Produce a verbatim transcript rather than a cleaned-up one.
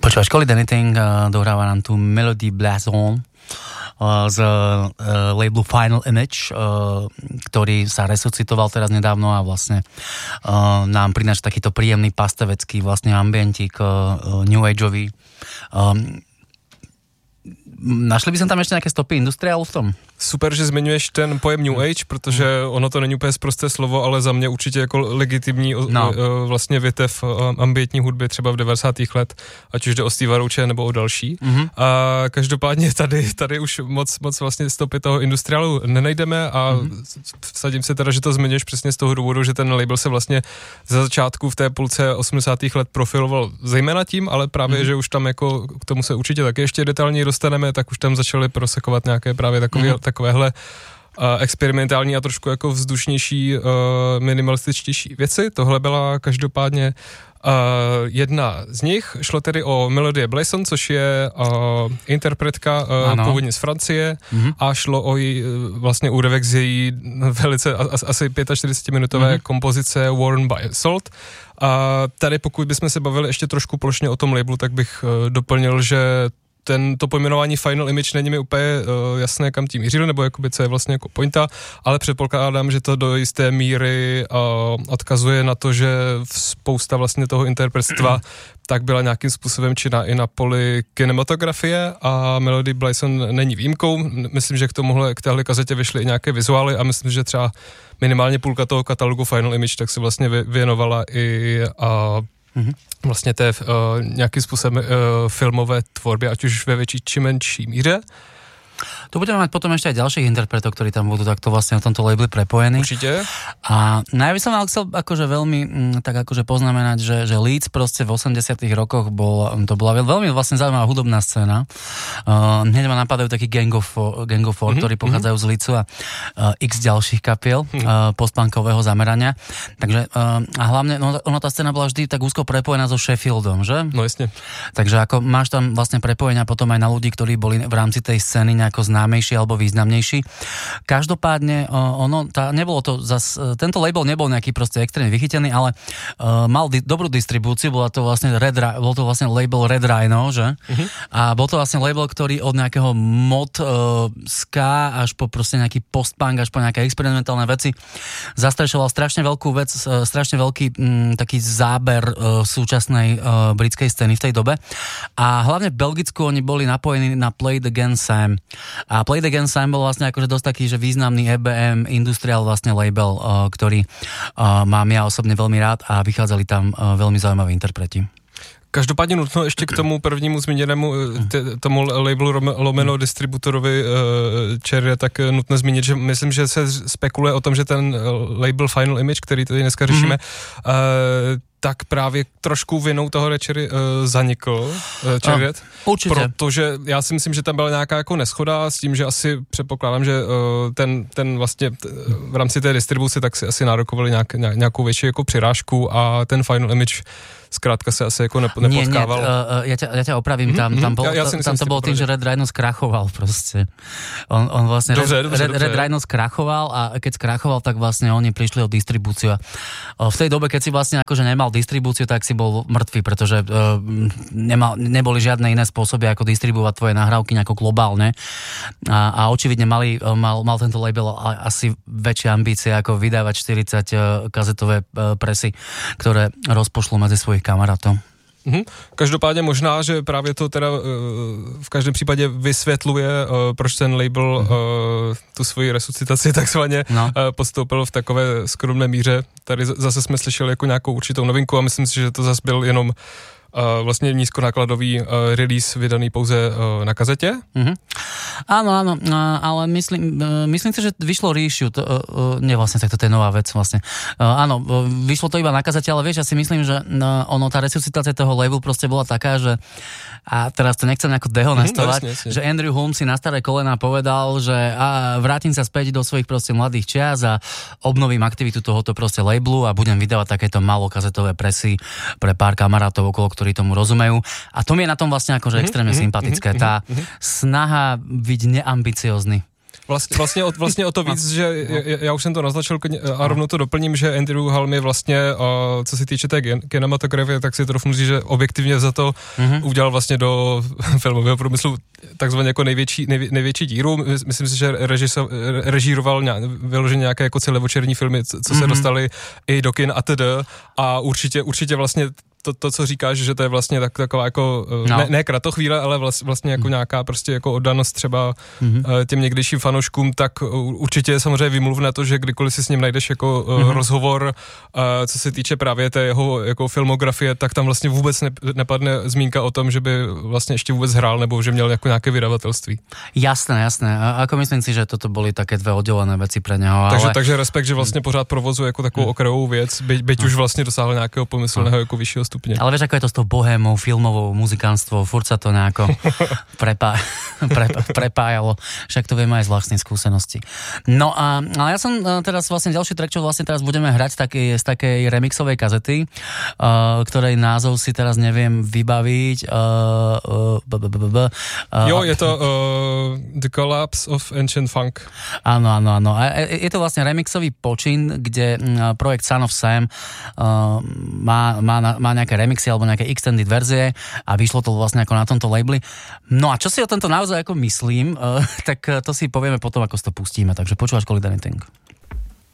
Počúvaš, Call It Anything, dohráva nám tu Melody Blason z uh, labelu Final Image, uh, ktorý sa resuscitoval teraz nedávno a vlastne uh, nám prináša takýto príjemný pastevecký vlastne ambientík uh, new ageový. Um, Našli by som tam ešte nejaké stopy industriálu v tom? Super, že zmiňuješ ten pojem New Age, protože ono to není úplně sprosté slovo, ale za mě určitě jako legitimní no. vlastně větev ambientní hudby třeba v devadesátých let, ať už jde o Steva Roache nebo o další. Mm-hmm. A každopádně tady, tady už moc, moc vlastně stopy toho industriálu nenajdeme a mm-hmm. vsadím se teda, že to zmiňuješ přesně z toho důvodu, že ten label se vlastně za začátku v té půlce osmdesátých let profiloval zejména tím, ale právě, mm-hmm. že už tam jako k tomu se určitě taky ještě detailněji dostaneme, tak už tam začali prosekovat nějaké právě takové mm-hmm. takovéhle uh, experimentální a trošku jako vzdušnější, uh, minimalističtější věci. Tohle byla každopádně uh, jedna z nich. Šlo tedy o Melody Blason, což je uh, interpretka uh, původně z Francie mm-hmm. a šlo o její, uh, vlastně úryvek z její velice as, asi čtyřicetiminutové mm-hmm. kompozice Worn by Salt. A tady pokud bychom se bavili ještě trošku plošně o tom labelu, tak bych uh, doplnil, že ten, to pojmenování Final Image není mi úplně uh, jasné, kam tím mířil, nebo jakoby, co je vlastně jako pointa, ale předpokládám, že to do jisté míry uh, odkazuje na to, že spousta vlastně toho interpretstva tak byla nějakým způsobem činná i na poli kinematografie a Melody Blason není výjimkou. Myslím, že k tomuhle, k téhle kazetě vyšly i nějaké vizuály a myslím, že třeba minimálně půlka toho katalogu Final Image tak se vlastně věnovala i uh, Mm-hmm. vlastně té uh, nějakým způsobem uh, filmové tvorbě, ať už ve větší či menší míře. Tu budeme mať potom ešte aj ďalších interpretov, ktorí tam budú takto vlastne na tomto labeli prepojení. Určite. A ja by som mal chcel akože veľmi m, tak akože poznamenať, že, že Leeds proste v osemdesiatych rokoch bol, to bola veľmi vlastne zaujímavá hudobná scéna. Uh, hneď ma napadajú takí Gang of Four, Gang of Four mm-hmm. ktorí pochádzajú z Leedsu a uh, x ďalších kapiel mm-hmm. uh, postpunkového zamerania. Takže uh, a hlavne, no, ono tá scéna bola vždy tak úzko prepojená so Sheffieldom, že? No jasne. Takže ako máš tam vlastne prepojenia potom aj na ľudí, ktorí boli v rámci tej scény nejako známejší alebo významnejší. Každopádne ono, tá, nebolo to zas, tento label nebol nejaký proste extrémne vychytený, ale uh, mal di- dobrú distribúciu, bola to vlastne Red, bol to vlastne label Red Rhino, že? Uh-huh. A bol to vlastne label, ktorý od nejakého mod uh, ska až po proste nejaký postpunk, až po nejaké experimentálne veci zastrešoval strašne veľkú vec, uh, strašne veľký um, taký záber uh, súčasnej uh, britskej scény v tej dobe. A hlavne v Belgicku oni boli napojení na Play It Again Sam. A Play It Again Sam bol vlastne akože dosť taký, že významný E B M industrial vlastne label, uh, ktorý uh, mám ja osobne veľmi rád a vychádzali tam uh, veľmi zaujímaví interpreti. Každopádně nutno ještě k tomu prvnímu zmíněnému t- tomu labelu lomeno distributorovi uh, Cherry, tak nutno zmínit, že myslím, že se spekuluje o tom, že ten label Final Image, který tady dneska řešíme, mm-hmm. uh, tak právě trošku vinou toho Cherry uh, zanikl uh, Cherry. Určitě. Protože já si myslím, že tam byla nějaká jako neschoda s tím, že asi předpokládám, že uh, ten, ten vlastně t- v rámci té distribuce tak si asi nárokovali nějak, nějakou větší jako přirážku a ten Final Image zkrátka se asi jako nepotkával. Nie, nie, uh, ja, ťa, ja ťa opravím, tam, tam, bol, ja, ja tam to bolo tým, že Red Rhino skrachoval proste. On, on vlastne, dobře, Red, dobře, Red, dobře. Red Rhino skrachoval a keď skrachoval, tak vlastne oni prišli o distribúciu. V tej dobe, keď si vlastne akože nemal distribúciu, tak si bol mŕtvý, pretože uh, nemal, neboli žiadne iné spôsoby, ako distribuovať tvoje nahrávky nejako globálne. A, a očividne mali, mal, mal tento label asi väčšie ambície, ako vydávať štyridsať kazetové presy, ktoré rozpošlú medzi svojich kamarátov. Mhm. Každopádně možná, že právě to teda uh, v každém případě vysvětluje, uh, proč ten label uh, tu svoji resuscitaci takzvaně no. uh, postoupil v takové skromné míře. Tady zase jsme slyšeli jako nějakou určitou novinku a myslím si, že to zase byl jenom Uh, vlastne nízkonákladový uh, release vydaný pouze uh, na kazetě. Mm-hmm. Áno, áno, uh, ale myslím, uh, myslím si, že vyšlo reissue, to, uh, uh, nie vlastne, tak to je nová vec vlastne. Uh, áno, uh, vyšlo to iba na kazete, ale vieš, ja si myslím, že uh, ono, tá resuscitácia toho labelu proste bola taká, že a teraz to nechcem nejako dehonestovať, mm, jasne, jasne. Že Andrew Holmes si na staré kolená povedal, že a vrátim sa späť do svojich proste mladých čias a obnovím aktivitu tohoto proste labelu a budem vydávať takéto malokazetové presy pre pár kamarátov okolo, ktorí tomu rozumejú. A to mi je na tom vlastne akože extrémne mm-hmm, sympatické. Tá mm-hmm. snaha byť neambiciózny. Vlastně, vlastně, o, vlastně o to víc, že já, já už jsem to naznačil a rovnou to doplním, že Andrew Halmy vlastně, co se týče té kinematografie, tak si to říct, že objektivně za to mm-hmm. udělal vlastně do filmového průmyslu takzvaně jako největší, nejvě, největší díru. Myslím si, že režiso, režíroval nějak, vyloženě nějaké jako celovečerní filmy, co, co se mm-hmm. dostaly i do kin a td. A určitě, určitě vlastně To, to, co říkáš, že to je vlastně tak, taková jako, no. ne, ne kratochvíle, ale vlast, vlastně jako nějaká prostě jako oddanost třeba mm-hmm. těm někdejším fanouškům, tak určitě je samozřejmě výmluvné to, že kdykoliv si s ním najdeš jako mm-hmm. rozhovor, co se týče právě té jeho jako filmografie, tak tam vlastně vůbec ne, nepadne zmínka o tom, že by vlastně ještě vůbec hrál, nebo že měl jako nějaké vydavatelství. Jasné, jasné. A ako myslím si, že toto byly také dvě oddělené věci pre něho. Takže, ale... takže respekt, že vlastně pořád provozuje jako takovou mm. okrajovou věc, byť, byť mm. už vlastně dosáhl nějakého pomyslného mm. jako vyššího stupně. Ale vieš, ako je to s tou bohémou, filmovou, muzikánstvo, furt sa to nejako prepá, prepá, prepájalo. Však to vieme aj z vlastnej skúsenosti. No a, a ja som teraz vlastne ďalší track, čo vlastne teraz budeme hrať z takej, z takej remixovej kazety, uh, ktorej názov si teraz neviem vybaviť. Uh, uh, b, b, b, b, uh, jo, je to uh, The Collapse of Ancient Funk. Áno, áno, áno. A je to vlastne remixový počin, kde projekt Son of Sam uh, má, má, má nejaké remixy alebo nejaké extended verzie a vyšlo to vlastne ako na tomto labeli. No a čo si o tomto naozaj ako myslím, uh, tak to si povieme potom, ako si to pustíme. Takže počúvaš Collider Anything.